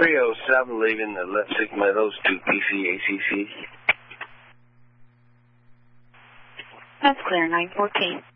307 leaving the Lipstick Meadows to PCACC. That's clear, 914.